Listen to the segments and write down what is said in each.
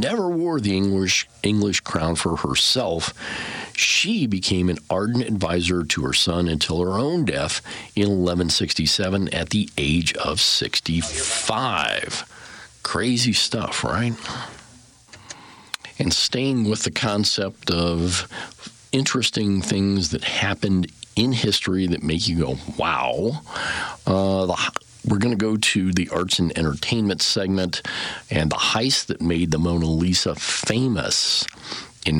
never wore the English crown for herself, she became an ardent advisor to her son until her own death in 1167 at the age of 65. Crazy stuff, right? And staying with the concept of interesting things that happened in history that make you go, wow, we're going to go to the arts and entertainment segment and the heist that made the Mona Lisa famous. In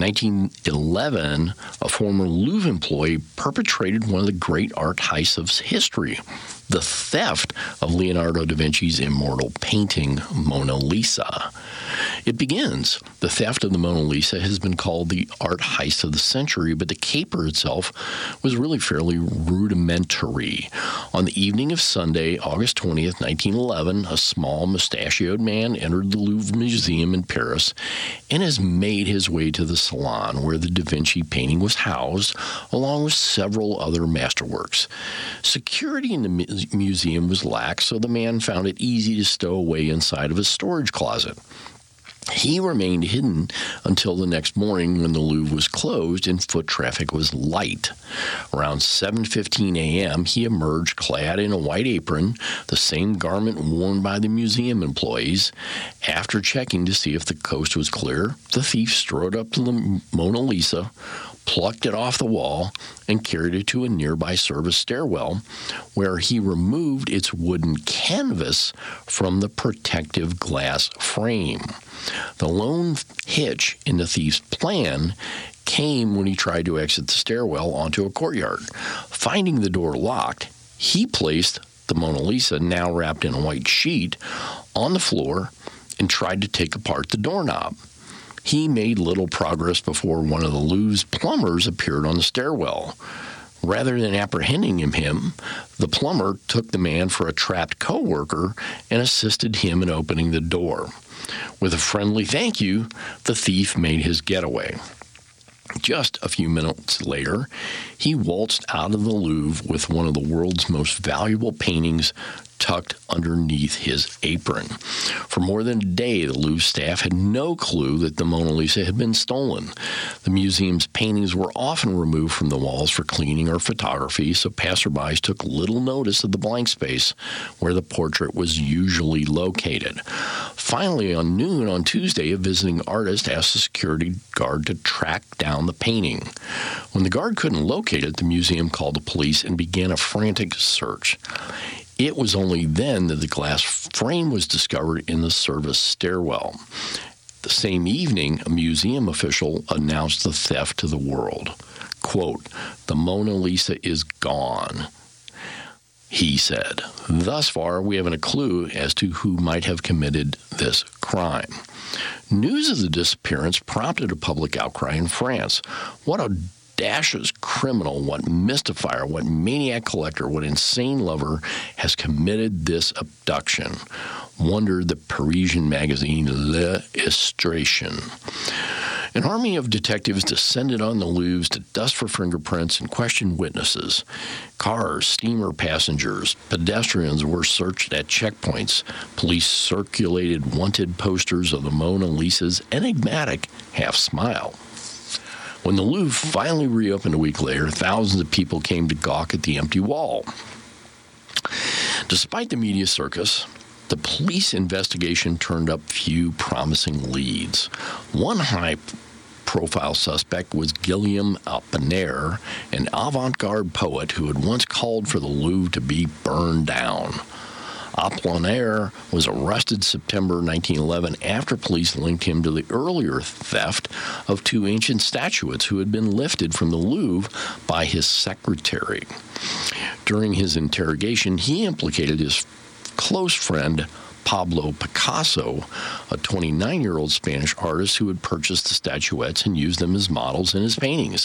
1911, a former Louvre employee perpetrated one of the great art heists of history, the theft of Leonardo da Vinci's immortal painting, Mona Lisa. It begins. The theft of the Mona Lisa has been called the art heist of the century, but the caper itself was really fairly rudimentary. On the evening of Sunday, August 20th, 1911, a small mustachioed man entered the Louvre Museum in Paris and has made his way to the salon where the Da Vinci painting was housed, along with several other masterworks. Security in the museum was lax, so the man found it easy to stow away inside of a storage closet. He remained hidden until the next morning when the Louvre was closed and foot traffic was light. Around 7:15 a.m., he emerged clad in a white apron, the same garment worn by the museum employees. After checking to see if the coast was clear, the thief strode up to the Mona Lisa, plucked it off the wall, and carried it to a nearby service stairwell, where he removed its wooden canvas from the protective glass frame. The lone hitch in the thief's plan came when he tried to exit the stairwell onto a courtyard. Finding the door locked, he placed the Mona Lisa, now wrapped in a white sheet, on the floor and tried to take apart the doorknob. He made little progress before one of the Louvre's plumbers appeared on the stairwell. Rather than apprehending him, the plumber took the man for a trapped co-worker and assisted him in opening the door. With a friendly thank you, the thief made his getaway. Just a few minutes later, he waltzed out of the Louvre with one of the world's most valuable paintings tucked underneath his apron. For more than a day, the Louvre staff had no clue that the Mona Lisa had been stolen. The museum's paintings were often removed from the walls for cleaning or photography, so passersby took little notice of the blank space where the portrait was usually located. Finally, on noon on Tuesday, a visiting artist asked the security guard to track down the painting. When the guard couldn't locate it, the museum called the police and began a frantic search. It was only then that the glass frame was discovered in the service stairwell. The same evening, a museum official announced the theft to the world. Quote, "The Mona Lisa is gone," he said. "Thus far, we haven't a clue as to who might have committed this crime." News of the disappearance prompted a public outcry in France. What audacious criminal, what mystifier, what maniac collector, what insane lover has committed this abduction? Wondered the Parisian magazine L'Illustration. An army of detectives descended on the Louvre to dust for fingerprints and question witnesses. Cars, steamer passengers, pedestrians were searched at checkpoints. Police circulated wanted posters of the Mona Lisa's enigmatic half-smile. When the Louvre finally reopened a week later, thousands of people came to gawk at the empty wall. Despite the media circus, the police investigation turned up few promising leads. One high-profile suspect was Guillaume Apollinaire, an avant-garde poet who had once called for the Louvre to be burned down. Apollinaire was arrested September 1911 after police linked him to the earlier theft of two ancient statuettes who had been lifted from the Louvre by his secretary. During his interrogation, he implicated his close friend Pablo Picasso, a 29-year-old Spanish artist who had purchased the statuettes and used them as models in his paintings.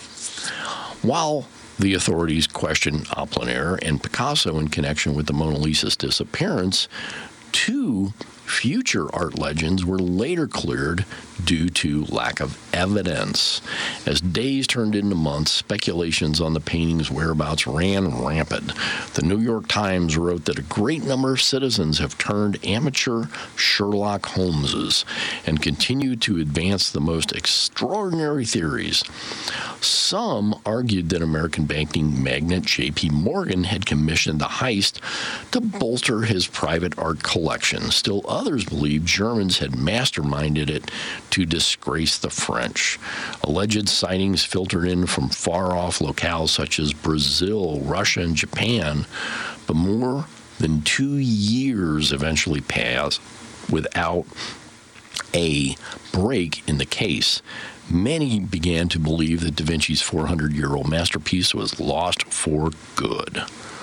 While the authorities questioned Apollinaire and Picasso in connection with the Mona Lisa's disappearance, two Future art legends were later cleared due to lack of evidence. As days turned into months, speculations on the painting's whereabouts ran rampant. The New York Times wrote that a great number of citizens have turned amateur Sherlock Holmeses and continue to advance the most extraordinary theories. Some argued that American banking magnate J.P. Morgan had commissioned the heist to bolster his private art collection. Still others believed Germans had masterminded it to disgrace the French. Alleged sightings filtered in from far-off locales such as Brazil, Russia, and Japan, but more than 2 years eventually passed without a break in the case. Many began to believe that Da Vinci's 400-year-old masterpiece was lost for good.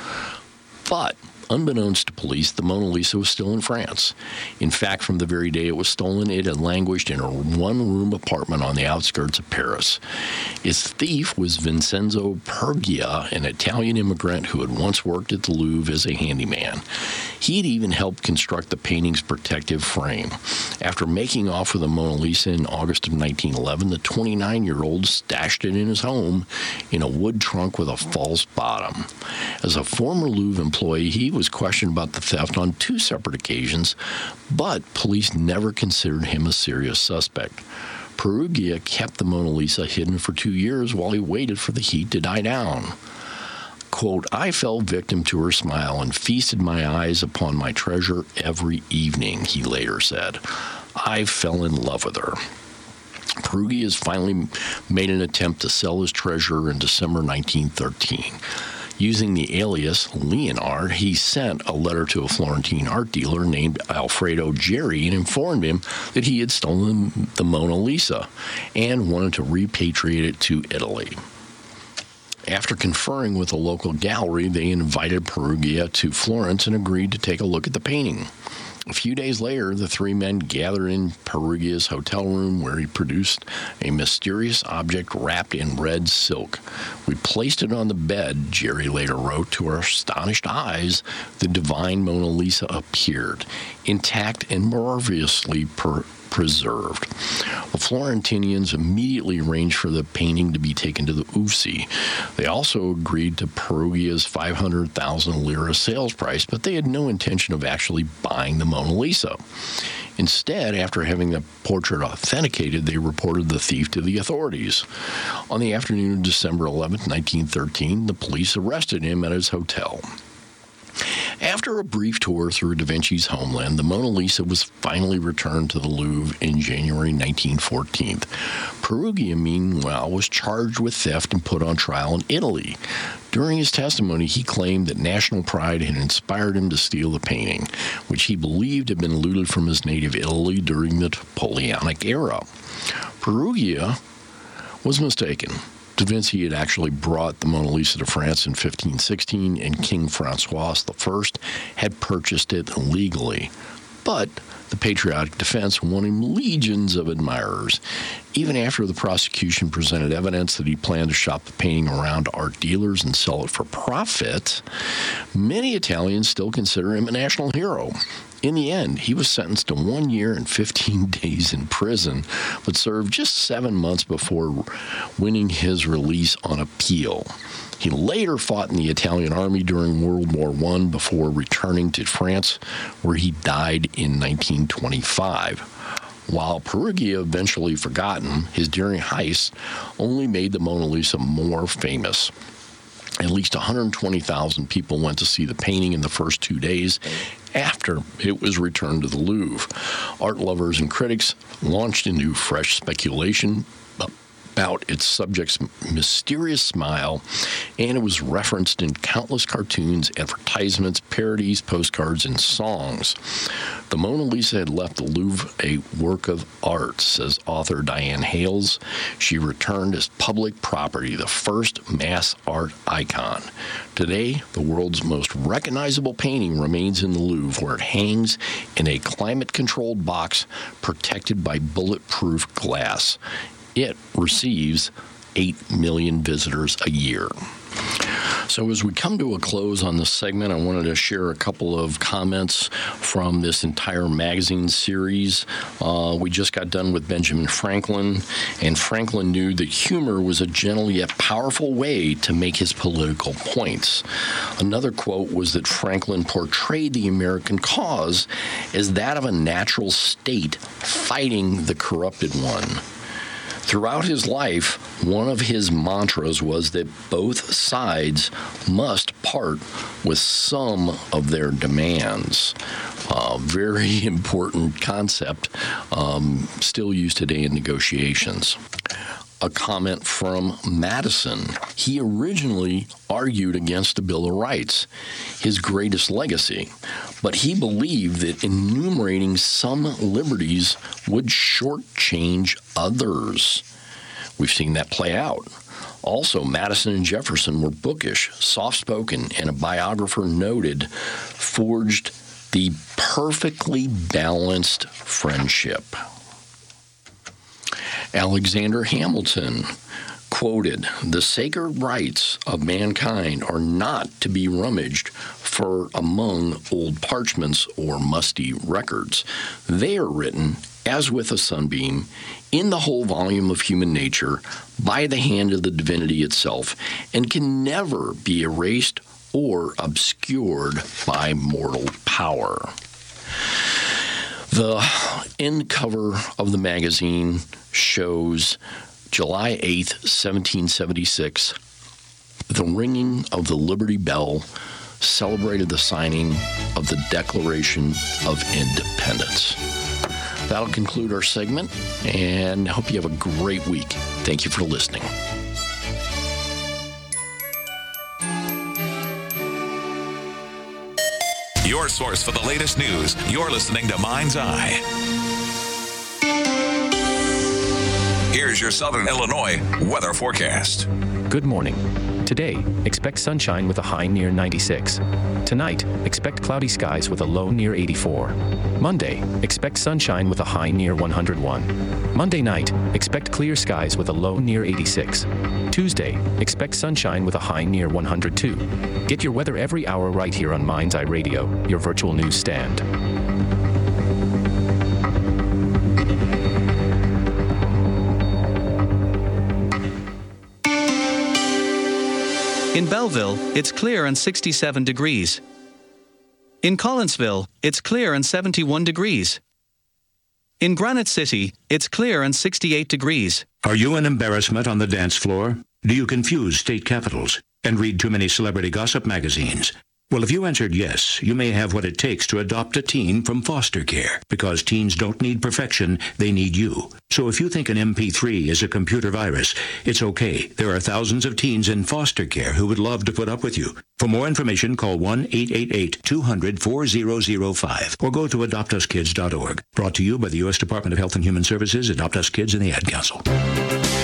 But unbeknownst to police, the Mona Lisa was still in France. In fact, from the very day it was stolen, it had languished in a one-room apartment on the outskirts of Paris. Its thief was Vincenzo Peruggia, an Italian immigrant who had once worked at the Louvre as a handyman. He had even helped construct the painting's protective frame. After making off with the Mona Lisa in August of 1911, the 29-year-old stashed it in his home in a wood trunk with a false bottom. As a former Louvre employee, he was questioned about the theft on 2 separate occasions, but police never considered him a serious suspect. Peruggia kept the Mona Lisa hidden for 2 years while he waited for the heat to die down. Quote, "I fell victim to her smile and feasted my eyes upon my treasure every evening," he later said. "I fell in love with her." Peruggia has finally made an attempt to sell his treasure in December 1913. Using the alias Leonard, he sent a letter to a Florentine art dealer named Alfredo Geri and informed him that he had stolen the Mona Lisa and wanted to repatriate it to Italy. After conferring with a local gallery, they invited Peruggia to Florence and agreed to take a look at the painting. A few days later, the 3 men gathered in Peruggia's hotel room where he produced a mysterious object wrapped in red silk. "We placed it on the bed," Geri later wrote. "To our astonished eyes, the divine Mona Lisa appeared, intact and marvelously preserved." The Florentinians immediately arranged for the painting to be taken to the Uffizi. They also agreed to Peruggia's 500,000 lira sales price, but they had no intention of actually buying the Mona Lisa. Instead, after having the portrait authenticated, they reported the thief to the authorities. On the afternoon of December 11, 1913, the police arrested him at his hotel. After a brief tour through Da Vinci's homeland, the Mona Lisa was finally returned to the Louvre in January 1914. Peruggia, meanwhile, was charged with theft and put on trial in Italy. During his testimony, he claimed that national pride had inspired him to steal the painting, which he believed had been looted from his native Italy during the Napoleonic era. Peruggia was mistaken. Da Vinci had actually brought the Mona Lisa to France in 1516, and King Francois I had purchased it legally. But the patriotic defense won him legions of admirers. Even after the prosecution presented evidence that he planned to shop the painting around to art dealers and sell it for profit, many Italians still consider him a national hero. In the end, he was sentenced to 1 year and 15 days in prison, but served just 7 months before winning his release on appeal. He later fought in the Italian army during World War I before returning to France, where he died in 1925. While Peruggia eventually forgotten, his daring heists only made the Mona Lisa more famous. At least 120,000 people went to see the painting in the first 2 days after it was returned to the Louvre. Art lovers and critics launched into fresh speculation about its subject's mysterious smile, and it was referenced in countless cartoons, advertisements, parodies, postcards, and songs. The Mona Lisa had left the Louvre a work of art, says author Diane Hales. She returned as public property, the first mass art icon. Today, the world's most recognizable painting remains in the Louvre, where it hangs in a climate-controlled box protected by bulletproof glass. It receives 8 million visitors a year. So as we come to a close on this segment, I wanted to share a couple of comments from this entire magazine series. We just got done with Benjamin Franklin, and Franklin knew that humor was a gentle yet powerful way to make his political points. Another quote was that Franklin portrayed the American cause as that of a natural state fighting the corrupted one. Throughout his life, one of his mantras was that both sides must part with some of their demands. Very important concept, still used today in negotiations. A comment from Madison. He originally argued against the Bill of Rights, his greatest legacy, but he believed that enumerating some liberties would shortchange others. We've seen that play out. Also, Madison and Jefferson were bookish, soft-spoken, and a biographer noted, forged the perfectly balanced friendship. Alexander Hamilton quoted, "The sacred rights of mankind are not to be rummaged for among old parchments or musty records. They are written, as with a sunbeam, in the whole volume of human nature, by the hand of the divinity itself, and can never be erased or obscured by mortal power." The end cover of the magazine shows July 8th, 1776. The ringing of the Liberty Bell celebrated the signing of the Declaration of Independence. That'll conclude our segment, and I hope you have a great week. Thank you for listening. Your source for the latest news. You're listening to Mind's Eye. Here's your Southern Illinois weather forecast. Good morning. Today, expect sunshine with a high near 96. Tonight, expect cloudy skies with a low near 84. Monday, expect sunshine with a high near 101. Monday night, expect clear skies with a low near 86. Tuesday, expect sunshine with a high near 102. Get your weather every hour right here on Mind's Eye Radio, your virtual news stand. In Belleville, it's clear and 67 degrees. In Collinsville, it's clear and 71 degrees. In Granite City, it's clear and 68 degrees. Are you an embarrassment on the dance floor? Do you confuse state capitals and read too many celebrity gossip magazines? Well, if you answered yes, you may have what it takes to adopt a teen from foster care, because teens don't need perfection, they need you. So if you think an MP3 is a computer virus, it's okay. There are thousands of teens in foster care who would love to put up with you. For more information, call 1-888-200-4005 or go to adoptuskids.org. Brought to you by the U.S. Department of Health and Human Services, Adopt Us Kids, and the Ad Council.